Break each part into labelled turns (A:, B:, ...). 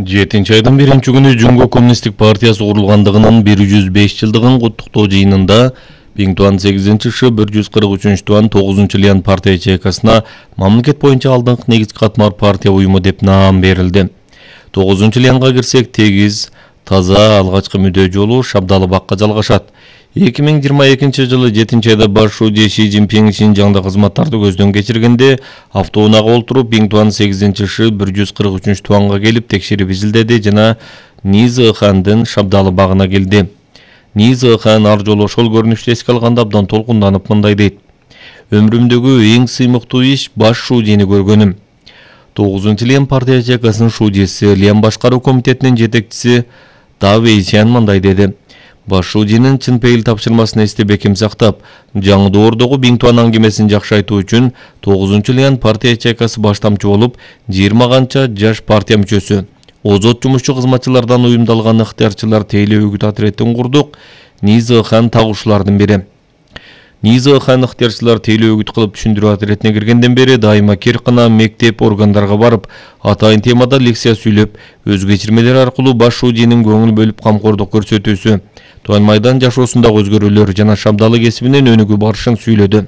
A: 7 айдын 1-күнү Жумго Коммунисттик партиясы курулгандыгынын 105 жылдыгын куттуктоо жыйынында Биңтуан 8-шы 143-туан 9-лиан партия ячейкасына мамлекет боюнча алдыңкы негизги катмар партия уюму деп наам берилди. 9-лианга кирсек, тегиз, таза алгачкы мүдөө жолу Шабдалы бакка жалгашат. 2022 жылы 7 айда баш шууде Ши Цзиньпин Шинжаңда кызматтарды көздөн кечиргенде автоунага олтуруп Биңтуан 8-шы 143-туанга келип текшерип изилдеди жана Низыхандын Шабдалы багына келди. Низыхан ар жолу ошол көрүнүштү эске алганда абдан толкунданып мындай дейт: Өмүрүмдөгү эң сыймыктуу иш баш шуудени көргөнүм. 9-лиан партия ячейкасынын шуудеси, Лиан башкаруу комитетинин жетекчиси Давейсян мындай деди: Баш шууденин чын пейил тапшырмасын эсте бекем сактап, жаңы доордогу Биңтуан аңгемесин жакшы айтуу үчүн 9-лиан партия ячейкасы баштамчы болуп, 20 канча жаш партия мүчөсү, озот жумушчу кызматчылардан уюмдалган ыктыярчылар тейлөө үгүт отрядын курдук. Низыхан тагуушулардын бири. Низыхан ыктыярчылар тейлөө үгүт кылып түшүндүрүү отрядына киргенден бери дайыма Киркына мектеп органдарга барып, атайын темада лекция сүйлөп, өз кечирмелери аркылуу баш шууденин көңүл бөлүп камкордук көрсөтүүсү, Туан майдан жашоосундагы өзгөрүүлөр жана Шабдалы кесибинин өнүгүү барышын сүйлөдү.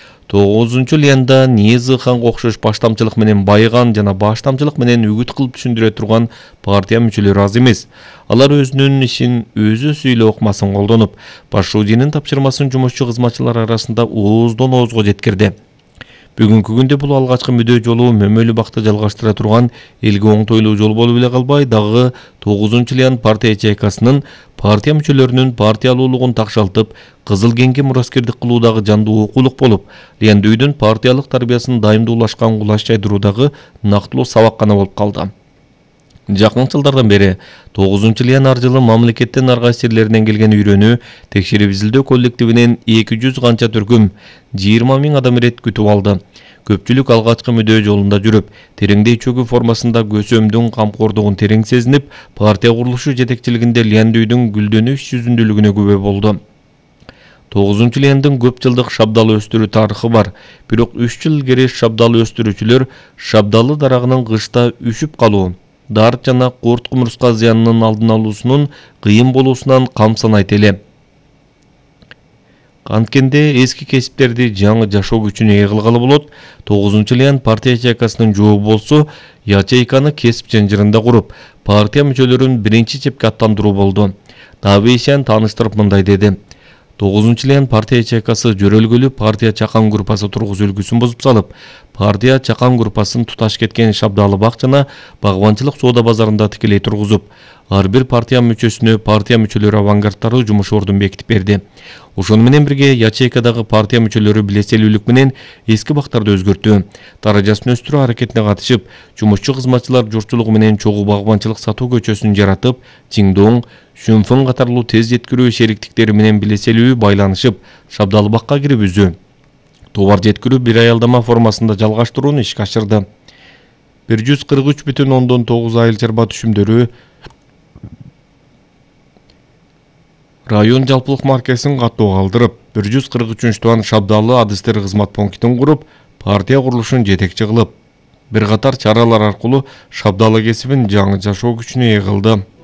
A: 9-лианда Низыханга окшош баштамчылык менен байыган жана баштамчылык менен үгүт кылып түшүндүрө турган партия мүчөлөрү аз эмес. Алар өзүнүн ишин өзү сүйлөө ыкмасын колдонуп, баш шууденин тапшырмасын жумушчу кызматчылар арасында ооздон оозго жеткирди. Бүгүнкү күндө бул алгачкы мүдөө жолу мөмөлүү бакта жалгаштыра турган элге оңтойлуу жол болуп эле калбай, дагы 9-лиан партия ячейкасынын партия мүчөлөрүнүн партиялуулугун такшалтып, кызыл кеңге мураскердик кылуудагы жандуу окуулук болуп, Лиандүйдүн партиялык тарбиясын дайымдуулашкан кулаш жайдыруудагы нактылуу сабак гана болуп калды. Жакын жылдардан бери 9-лиан ар жылы мамлекеттин ар кайсы жерлеринен келген үйрөнүү текшерип изилдөө коллективинен 200 канча түркүм 20 000 адам ирет күтүп алды. Көпчүлүк алгачкы мүдөө жолунда жүрүп, тереңдей чөгүү формасында көсөмдүн камкордугун терең сезинип, партия курулушу жетекчилигинде Лиандүйдүн гүлдөнүш жүзүндүүлүгүнө күбө болду. 9-лиандын көп жылдык Шабдалы өстүрүү тарыхы бар, бирок 3 жыл илгери Шабдалы өстүрүүчүлөр Шабдалы дарагынын кышта үшүп калуу, дарт жана курт кумурска зыянынын алдын алуусунун кыйын болуусунан кам санайт эле. Анткенде эски кесиптерди жаңы жашоо күчүнө ээ кылгалы болот. 9-лиан партия ячейкасынын жообу болсо, ячейканы кесип жанжырында куруп, партия мүчөлөрүн биринчи чепке аттандыруу болду. Давейсян тааныштырып мындай деди: 9-лиан партия ячейкасы жөрөлгөлүү партия чакан группасы тургузуу үлгүсүн бузуп салып, партия чакан группасын туташ кеткен Шабдалы бак жана багбанчылык соода базарында тикелей тургузуп, ар бир партия мүчөсүнө партия мүчөлөрү авангардтары жумуш ордун бекитип берди. Ошону менен бирге ячейкадагы партия мүчөлөрү билеселүүлүк менен эски бактарды өзгөртүү, даражасын өстүрүү аракетине катышып, жумушчу кызматчылар журтчулугу менен чогуу багбанчылык сатуу көчөсүн жаратып, Чиңдоң, Шүнфүн катарлуу тез жеткирүү шериктиктери менен билеселүү байланышып, Шабдалы бакка кирип үзүү, товар жеткирүү бир аялдама формасында жалгаштырууну ишке ашырды. 143,9 айыл чарба түшүмдөрү район жалпылык маркесин каттоого калтырып, 143-туан Шабдалы адыстер кызмат пунктин куруп, партия курулушун жетекчи кылып, бир катар чаралар аркылуу Шабдалы кесибин жаңы жашоо күчүнө ээ кылды.